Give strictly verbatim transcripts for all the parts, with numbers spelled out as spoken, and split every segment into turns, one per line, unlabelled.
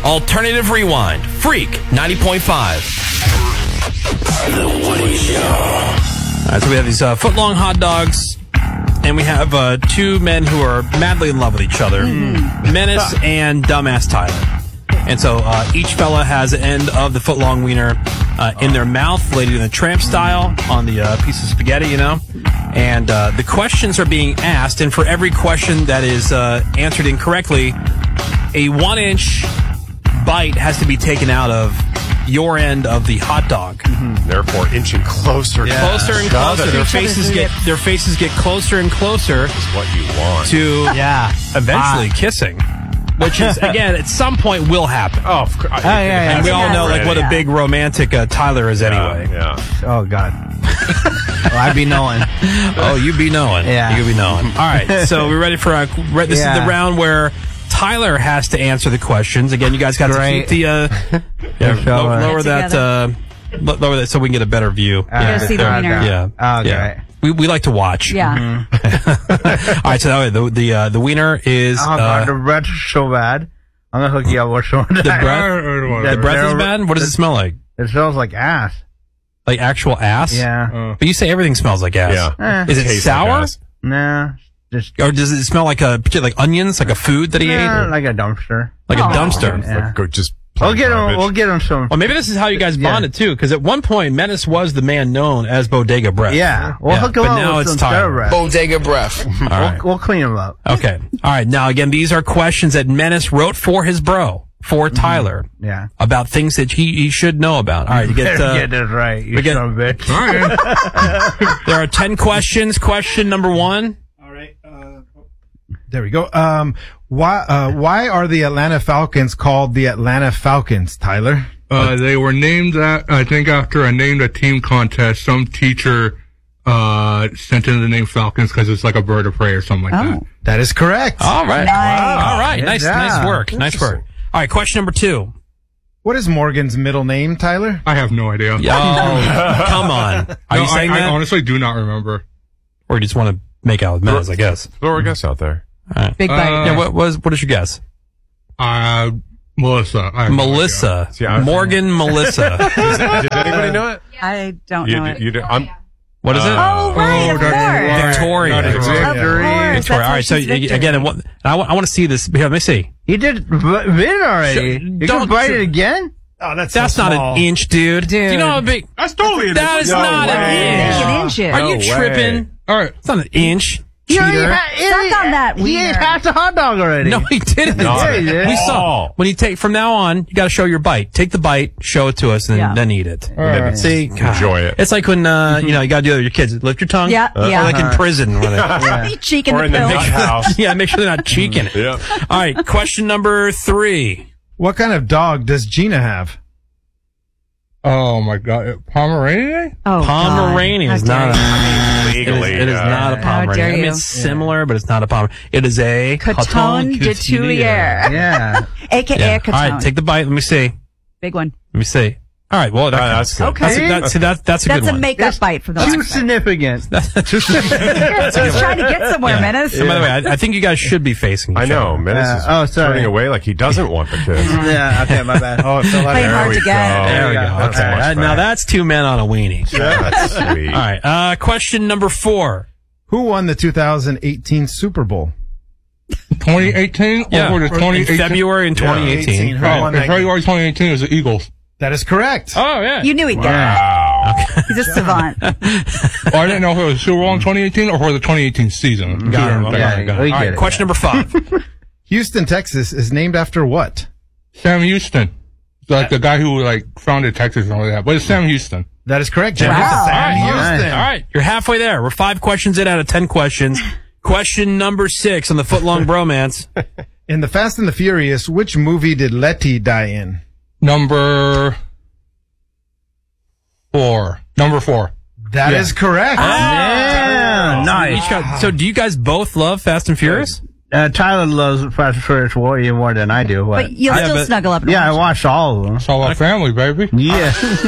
Alternative Rewind. Freak ninety point five.
The Woody Show.
All right, so we have these uh, foot-long hot dogs, and we have uh, two men who are madly in love with each other, mm-hmm. Menace and Dumbass Tyler. And so uh, each fella has an end of the foot-long wiener uh, in their mouth, Lady in the Tramp style, on the uh, piece of spaghetti, you know. And uh, the questions are being asked, and for every question that is uh, answered incorrectly, a one-inch bite has to be taken out of your end of the hot dog.
Mm-hmm. Therefore, inching closer,
yeah. closer and closer. Their faces get their faces get closer and closer.
That's what you want
to
yeah.
eventually
ah.
kissing, which is again at some point will happen.
Oh, of course.
Oh, yeah, yeah,
and we all know like what a big romantic uh, Tyler is anyway.
Yeah. yeah.
Oh God. Well, I be knowing.
Oh, you be knowing.
Yeah.
You be knowing. All right. So we're ready for uh, re- this
yeah.
is the round where Tyler has to answer the questions. Again, you guys got to keep the uh, yeah, lower, lower that uh, lower that so we can get a better view.
You gotta see the winner.
Yeah.
Oh, okay.
Yeah. We we like to watch.
Yeah.
Mm-hmm. All right. So the the uh, the winner is
oh, God,
uh,
the breath is so bad. I'm gonna hook you up with some.
The breath. The breath is bad. What does it smell like?
It smells like ass.
Like actual ass?
Yeah.
Uh, but you say everything smells like ass.
Yeah.
Eh.
Is it sour?
Like
nah. Just
or does it smell like a like onions, like a food that he
nah,
ate? Or?
Like a dumpster.
Like
oh.
a dumpster.
Yeah.
Like, go just
we'll get him. We'll get him some.
Well, maybe this is how you guys
yeah.
bonded too, because at one point Menace was the man known as Bodega Breath.
Yeah. We'll
yeah.
hook him
but
up
now
with
it's
some
Tyler.
breath.
Bodega Breath.
All right.
We'll, we'll clean him up.
Okay. All right. Now again, these are questions that Menace wrote for his bro, for mm-hmm. Tyler.
Yeah.
About things that he, he should know about. All right. You get. Uh,
get this right. You
we get,
son of a bitch.
There are ten questions. Question number one.
All right. Uh, there we go. Um, why uh, why are the Atlanta Falcons called the Atlanta Falcons, Tyler?
Uh, they were named that, I think, after a name a team contest. Some teacher uh, sent in the name Falcons because it's like a bird of prey or something like
oh.
that.
That is correct.
All right.
Nice.
Wow. All right.
Good
Nice.
job.
Nice work. Nice work. All right. Question number two.
What is Morgan's middle name, Tyler?
I have no idea.
Oh, come on. Are
no,
you saying
I,
that?
I honestly do not remember.
Or you just want to make out with Menace, I guess.
Throw a guess out there.
All right.
Big bite.
Uh,
Yeah, what was what is your guess?
Uh, Melissa. I have no
Melissa.
See, I-
Morgan Melissa.
Did anybody know it?
I don't
You,
know
you,
it.
you did, I'm,
What is it?
Oh, right,
Oh,
of
Doctor
course.
Victoria.
Not
Of
Victoria.
course.
Victoria.
That's
All
why
right, so
she's
y-
Victory.
again, what, I want, I want to see this. Here, let me see.
He did v- win already.
Sure,
You
don't-
can bite
sure.
it again?
Oh, that's
That's
so
not
small.
an inch, dude.
Dude.
Do you know how big?
That's totally an
That is
No
not
way.
an inch.
Make it inch it.
Are
No
you
way.
tripping?
All right.
It's not an inch.
He already
Cheater.
had- he
Suck
already-
on that
He ate
wiener.
half the hot dog already.
No, he didn't.
No,
Yeah, he did.
We saw. When you take, from now on, you got to show your bite. Take the bite, show it to us, and
Yeah.
then eat it.
right.
See? God.
Enjoy it.
It's like when, uh, you know, you got to do it with your kids. Lift your tongue.
Yeah,
Or
yeah.
like in prison. When they,
You cheeking
Or
the
in the
pill.
nut house.
yeah, make sure they're not cheeking it.
Yeah.
All right, question number three.
What kind of dog does Gina have?
Oh, my God. Pomeranian?
Oh,
Pomeranian
God.
is
How
not
dare
a,
you.
it is,
Legally.
it is
uh,
not a
How
Pomeranian.
dare
I mean,
you.
it's similar, but it's not a Pomeranian. It is a
Coton de Tuileries.
Yeah.
A K A
Yeah.
a
All
Coton.
right, take the bite. Let me see.
Big one.
Let me see. All right, well, that,
Ah, that's good.
Okay.
That's a, that, see, that, that's a
That's
good
a
one.
makeup bite for the
Too
last bite.
significant.
He's trying to get somewhere, Menace.
And by the way, I, I think you guys should be facing each
I know.
other.
Menace
Uh,
is
oh, sorry.
turning away like he doesn't want the kids.
Yeah, okay, my bad.
Oh, it fell out
Playing
of
hard
we
to
go.
get.
There we go.
That's
Okay.
much
That- now
better.
that's two men on a weenie.
That's sweet.
All right. Uh, question number four.
Who won the two thousand eighteen Super Bowl?
twenty eighteen?
Yeah,
Or the twenty
in
eighteen?
February in twenty eighteen.
Who
Oh,
won
in
that
February twenty eighteen is the Eagles.
That is correct.
Oh yeah.
You knew he'd get
Wow.
it. He's a savant.
Well, I didn't know if it was Super Bowl in twenty eighteen or for the twenty eighteen season.
Got it.
Got
Got it. Got it.
We
All
get
right.
it.
Question number five.
Houston, Texas is named after what?
Sam Houston. Like the guy who like founded Texas and all that. But it's Sam Houston.
That is correct, Jim.
Wow.
It's
All
Sam
right.
Houston.
All right. You're halfway there. We're five questions in out of ten questions. Question number six on the footlong bromance.
In the Fast and the Furious, which movie did Letty die in?
Number four. Number four.
That is
Yeah.
correct.
Yeah, nice.
Each got- so do you guys both love Fast and Furious?
Uh, Tyler loves Fast and Furious way more than I do. But,
But you'll
Yeah,
still
but-
snuggle up. And
yeah, I
watch.
watched all of them.
It's all about family, baby.
Yeah.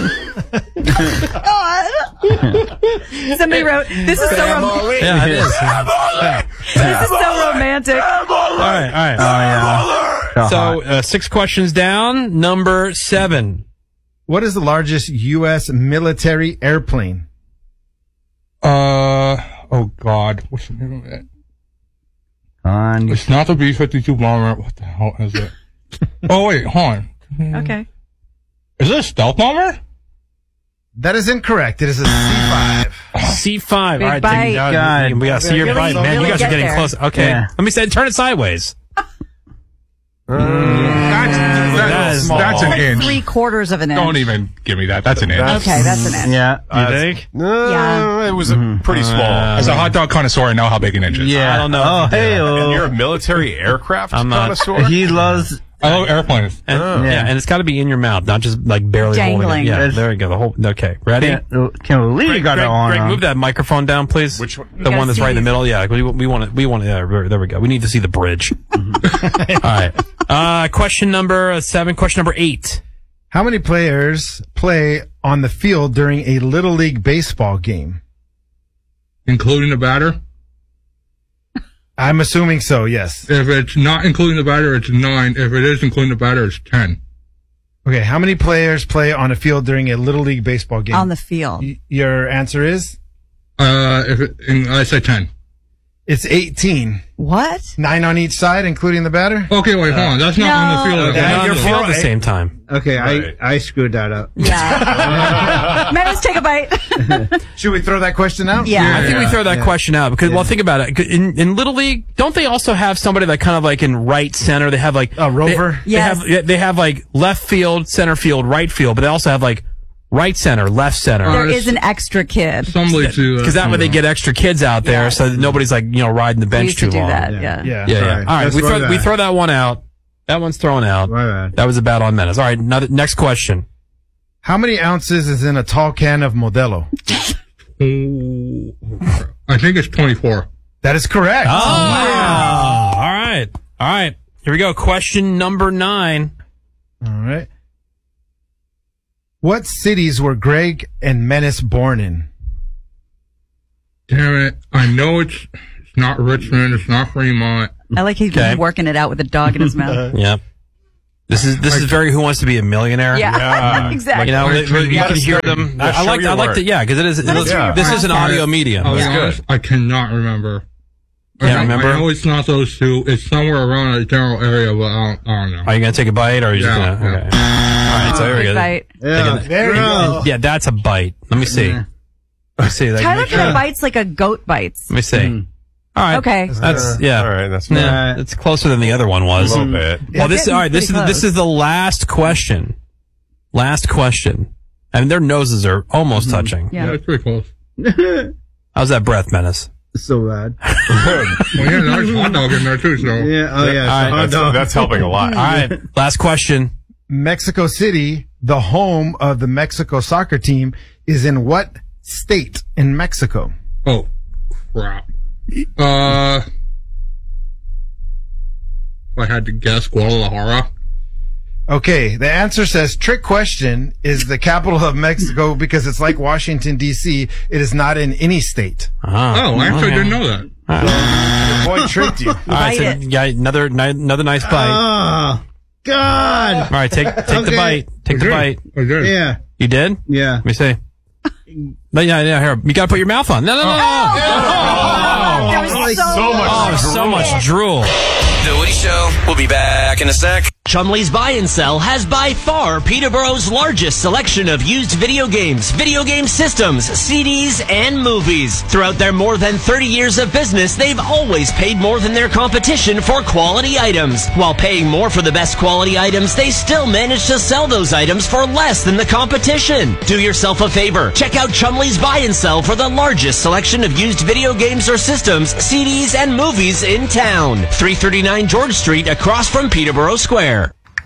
Somebody wrote, this is so romantic.
Yeah, it is.
This is so romantic.
All right. All right.
Oh, yeah. So,
So
hot.
uh, six questions down. Number seven.
What is the largest U S military airplane?
Uh, oh God, what's the name of it?
on.
It's not the B fifty-two bomber. What the hell is it? Oh wait, hold on.
Okay.
Is it a stealth bomber?
That is incorrect. It is a C five.
C five.
Big
All right,
bite.
then, uh,
God.
we got to see your
Really-
bite, man.
really
you guys
get
are getting
there.
close. Okay,
Yeah.
let me say, turn it sideways.
That's,
That
that's,
is
that's
small.
an inch.
Three quarters of an inch.
Don't even give me that. That's an inch.
Okay, that's an inch.
Yeah.
You think?
No,
Yeah.
it was a pretty small.
As a hot dog connoisseur, I know how big an inch is.
Yeah.
I don't know
Oh,
if you
hey.
and you're a military aircraft
I'm not.
connoisseur?
He loves.
I love airplanes.
And,
Oh.
yeah.
Yeah.
and it's got to be in your mouth, not just like barely holding
Dangling.
it. Yeah,
That's-
there you go. The whole. Okay, ready?
Can't, can't believe you
Greg,
got
Greg,
it on.
Greg,
uh,
move that microphone down, please.
Which one?
The
gotta
one that's
see
right in the
these.
middle. Yeah, we, we want it. We want it. Yeah, there there we go. We need to see the bridge. All right. Uh, question number seven. Question number eight.
How many players play on the field during a Little League baseball game?
Including the batter?
I'm assuming so, yes.
If it's not including the batter, it's nine. If it is including the batter, it's ten.
Okay, how many players play on a field during a Little League baseball game?
On the field.
Y- your answer is?
Uh, if it, in, I say ten.
It's eighteen.
What?
Nine on each side, including the batter?
Okay, wait, hold on. That's not on the field.
No.
Okay,
Yeah,
Not on
you're
the field at the
right.
same time.
Okay,
Right.
I, I screwed that up.
Yeah. Menace, take a bite.
Should we throw that question out?
Yeah.
I think we throw that question out because, well, think about it. In, in Little League, don't they also have somebody that kind of like in right center? They have like
A rover?
They,
Yes.
they have they have like left field, center field, right field, but they also have like right center, left center.
There is an extra kid.
Some leagues do.
Because that way they get extra kids out there,
Yes.
so that nobody's like you know riding the
We
bench
used
too
to do
long.
that.
Yeah.
Yeah.
Yeah.
Yeah, yeah.
Sorry.
All right,
That's
we
my
throw we
bad.
throw that one out. That one's thrown out.
My bad.
That was a bad on Menace. All right, another, next question.
How many ounces is in a tall can of Modelo?
Oh, I think it's twenty-four.
That is correct.
Oh, wow. All right, all right. Here we go. Question number nine.
All right. What cities were Greg and Menace born in?
Damn it. I know it's, it's not Richmond. It's not Fremont.
I like he's
Okay.
working it out with a dog in his mouth.
Yep. This is this is very Who Wants to Be a Millionaire.
Yeah. exactly.
You know,
Like,
you
yeah.
can hear them. I, I
show
like
your
I like
work.
to yeah because it is it
Let
is-
us hear your
this is an
work.
audio medium.
I'll be
It's good.
honest, I cannot remember. I
Can't
know-
remember?
I know it's not those two. It's somewhere around a general area, but I don't, I don't know.
Are you gonna take a bite or are you just
Yeah,
gonna?
yeah.
Okay. All right, so here we
Big
go.
bite.
Yeah.
There you go.
Yeah, that's a bite. Let me see.
Yeah.
Let me see. Like,
Tyler
make sure-
kind of bites like a goat bites.
Let me see.
Mm.
All right.
Okay.
That's yeah.
All right, that's
Yeah,
Right.
it's closer than the other one
a
was.
little bit.
Well, this
Getting
all right. This is
pretty
this
close.
is the last question. Last question. I mean, their noses are almost touching.
Yeah,
Yeah.
it's pretty close.
How's that breath, Menace?
So bad.
Well, yeah, there's hot dog in there too, so.
Yeah. Oh, yeah.
All right,
so hot
That's,
dog.
that's helping a lot.
All right. Last question.
Mexico City, the home of the Mexico soccer team, is in what state in Mexico?
Oh, crap. Uh, if I had to guess, Guadalajara.
Okay, the answer says trick question is the capital of Mexico because it's like Washington, D C. It is not in any state.
Ah,
Oh, I actually
okay.
didn't know that.
Your boy tricked you.
All right,
Bite
so
it.
you got another ni- another nice bite.
Oh, God.
All right, take take the
Okay.
bite. Take
I
the
did.
bite.
I did.
Yeah.
You did?
Yeah.
Let me see. No, yeah, yeah. Here, you got to put your mouth on. No, no, no, no.
That was so,
So much.
Oh, so much drool.
The Woody Show will be back in a sec.
Chumley's Buy and Sell has by far Peterborough's largest selection of used video games, video game systems, C Ds, and movies. Throughout their more than thirty years of business, they've always paid more than their competition for quality items. While paying more for the best quality items, they still manage to sell those items for less than the competition. Do yourself a favor. Check out Chumley's Buy and Sell for the largest selection of used video games or systems, C Ds, and movies in town. three thirty-nine George Street, across from Peterborough Square.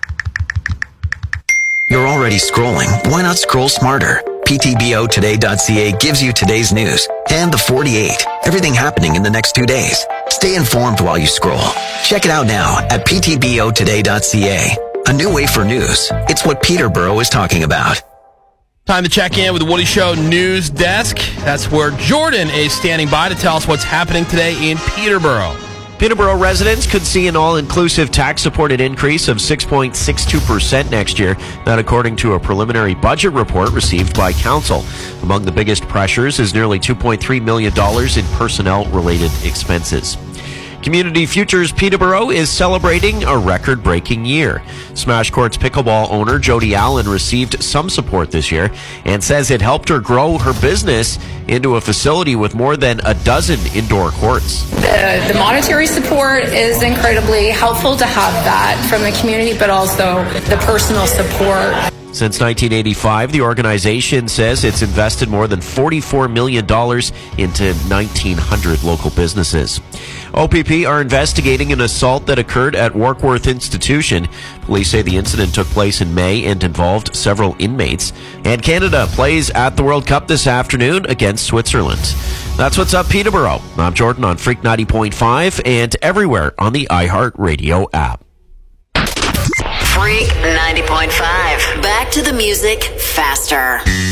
You're already scrolling. Why not scroll smarter? P T B O today dot C A gives you today's news and the forty-eight. Everything happening in the next two days. Stay informed while you scroll. Check it out now at P T B O today dot C A. A new way for news. It's what Peterborough is talking about.
Time to check in with the Woody Show News Desk. That's where Jordan is standing by to tell us what's happening today in Peterborough.
Peterborough residents could see an all-inclusive tax-supported increase of six point six two percent next year. That according to a preliminary budget report received by Council. Among the biggest pressures is nearly two point three million dollars in personnel-related expenses. Community Futures Peterborough is celebrating a record-breaking year. Smash Courts pickleball owner Jody Allen received some support this year and says it helped her grow her business into a facility with more than a dozen indoor courts.
The, the monetary support is incredibly helpful to have that from the community, but also the personal support.
Since nineteen eighty-five, the organization says it's invested more than forty-four million dollars into nineteen hundred local businesses. O P P are investigating an assault that occurred at Warkworth Institution. Police say the incident took place in May and involved several inmates. And Canada plays at the World Cup this afternoon against Switzerland. That's what's up, Peterborough. I'm Jordan on Freak ninety point five and everywhere on the iHeartRadio app.
Freak ninety point five. Back to the music faster.